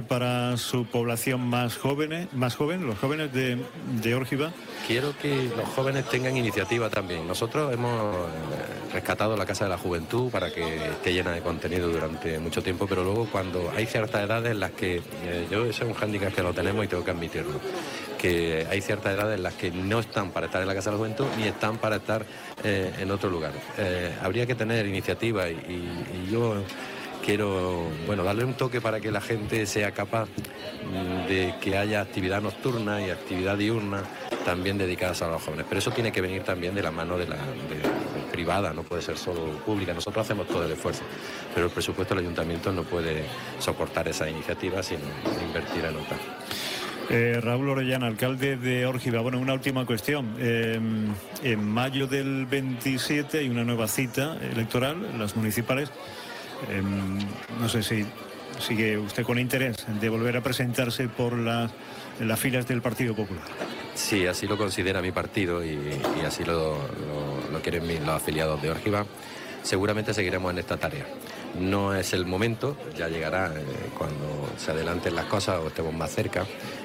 para su población más joven, los jóvenes de Órgiva? Quiero que los jóvenes tengan iniciativa también. Nosotros hemos rescatado la Casa de la Juventud para que esté llena de contenido durante mucho tiempo, pero luego cuando hay ciertas edades en las que, ese es un hándicap que lo tenemos y tengo que admitirlo, que hay ciertas edades en las que no están para estar en la Casa de la Juventud ni están para estar en otro lugar. Habría que tener iniciativa y yo quiero, darle un toque para que la gente sea capaz de que haya actividad nocturna y actividad diurna también dedicadas a los jóvenes. Pero eso tiene que venir también de la mano de privada, no puede ser solo pública. Nosotros hacemos todo el esfuerzo, pero el presupuesto del ayuntamiento no puede soportar esa iniciativa sin invertir en otra. Raúl Orellana, alcalde de Órgiva. Bueno, una última cuestión. En mayo del 27 hay una nueva cita electoral, las municipales. No sé si sigue usted con interés de volver a presentarse por las filas del Partido Popular. Sí, así lo considera mi partido y así lo quieren los afiliados de Órgiva. Seguramente seguiremos en esta tarea. No es el momento, ya llegará cuando se adelanten las cosas o estemos más cerca,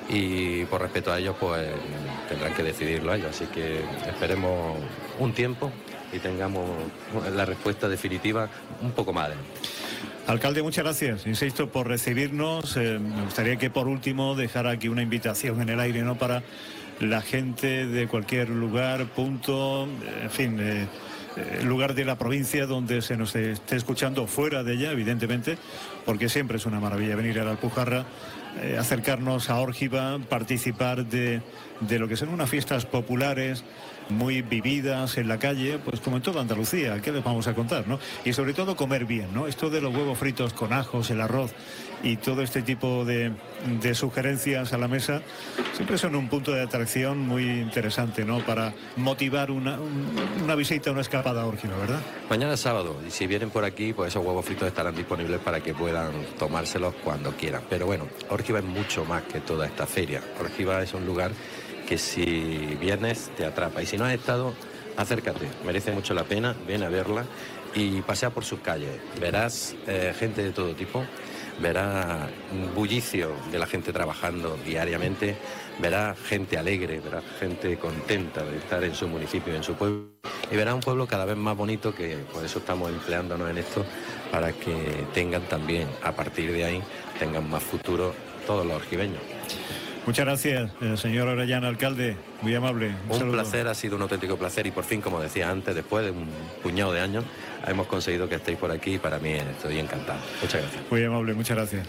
y por respeto a ellos pues tendrán que decidirlo ellos, así que esperemos un tiempo y tengamos la respuesta definitiva un poco más adelante. Alcalde, muchas gracias, insisto, por recibirnos. Me gustaría que por último dejara aquí una invitación en el aire, ¿no?, para la gente de cualquier lugar, punto, en fin, lugar de la provincia donde se nos esté escuchando, fuera de ella, evidentemente, porque siempre es una maravilla venir a la Alpujarra, acercarnos a Órgiva, participar de lo que son unas fiestas populares muy vividas en la calle, pues como en toda Andalucía, ¿qué les vamos a contar, no? Y sobre todo comer bien, ¿no? Esto de los huevos fritos con ajos, el arroz y todo este tipo de sugerencias a la mesa siempre son un punto de atracción muy interesante, ¿no?, para motivar una visita, una escapada a Órgiva, ¿verdad? Mañana es sábado y si vienen por aquí, pues esos huevos fritos estarán disponibles para que puedan tomárselos cuando quieran. Pero bueno, Órgiva es mucho más que toda esta feria. Órgiva es un lugar que si vienes te atrapa, y si no has estado, acércate, merece mucho la pena, ven a verla y pasea por sus calles, verás gente de todo tipo, verás bullicio de la gente trabajando diariamente, verás gente alegre, verás gente contenta de estar en su municipio y en su pueblo, y verás un pueblo cada vez más bonito, que por eso estamos empleándonos en esto, para que tengan también, a partir de ahí, tengan más futuro todos los orgiveños. Muchas gracias, señor Orellana, alcalde, muy amable. Un placer, ha sido un auténtico placer, y por fin, como decía antes, después de un puñado de años, hemos conseguido que estéis por aquí y para mí estoy encantado. Muchas gracias. Muy amable, muchas gracias.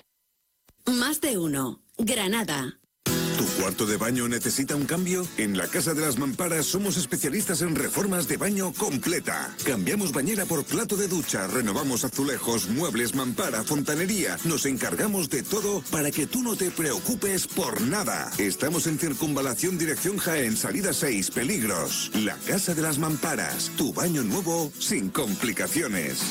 Más de uno, Granada. ¿Tu cuarto de baño necesita un cambio? En la Casa de las Mamparas somos especialistas en reformas de baño completa. Cambiamos bañera por plato de ducha, renovamos azulejos, muebles, mampara, fontanería. Nos encargamos de todo para que tú no te preocupes por nada. Estamos en Circunvalación dirección Jaén, salida 6, Peligros. La Casa de las Mamparas, tu baño nuevo sin complicaciones.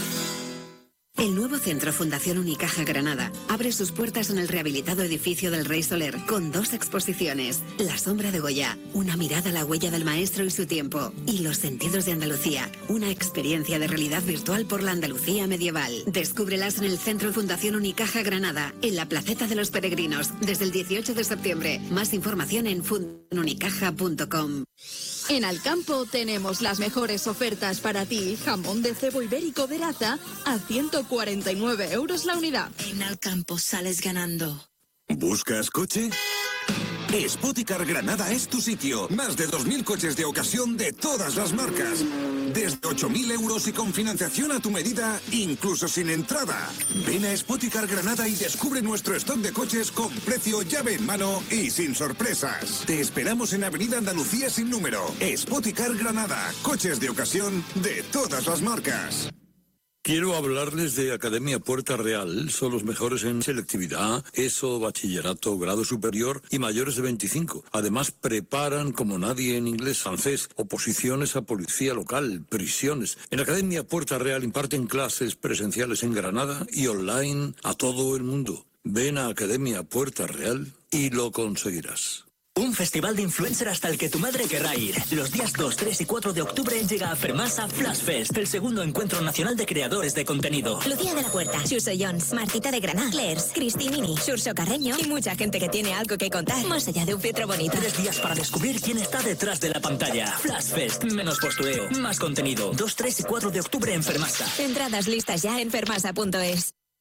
El nuevo Centro Fundación Unicaja Granada abre sus puertas en el rehabilitado edificio del Rey Soler con 2 exposiciones: La sombra de Goya, una mirada a la huella del maestro y su tiempo, y Los sentidos de Andalucía, una experiencia de realidad virtual por la Andalucía medieval. Descúbrelas en el Centro Fundación Unicaja Granada, en la Placeta de los Peregrinos, desde el 18 de septiembre. Más información en fundacionunicaja.com. En Alcampo tenemos las mejores ofertas para ti. Jamón de cebo ibérico de raza a 149 € la unidad. En Alcampo sales ganando. ¿Buscas coche? Spoticar Granada es tu sitio. Más de 2.000 coches de ocasión de todas las marcas. Desde 8.000 € y con financiación a tu medida, incluso sin entrada. Ven a Spoticar Granada y descubre nuestro stock de coches con precio llave en mano y sin sorpresas. Te esperamos en Avenida Andalucía sin número. Spoticar Granada. Coches de ocasión de todas las marcas. Quiero hablarles de Academia Puerta Real. Son los mejores en selectividad, ESO, bachillerato, grado superior y mayores de 25. Además, preparan como nadie en inglés, francés, oposiciones a policía local, prisiones. En Academia Puerta Real imparten clases presenciales en Granada y online a todo el mundo. Ven a Academia Puerta Real y lo conseguirás. Un festival de influencer hasta el que tu madre querrá ir. Los días 2, 3 y 4 de octubre llega a Fermasa Flash Fest, el segundo encuentro nacional de creadores de contenido. Lucía de la Puerta, Xuso Jones, Martita de Granada, Clairs, Cristi Mini, Xurxo Carreño y mucha gente que tiene algo que contar, más allá de un filtro bonito. 3 días para descubrir quién está detrás de la pantalla. Flash Fest, menos postureo, más contenido. 2, 3 y 4 de octubre en Fermasa. Entradas listas ya en fermasa.es.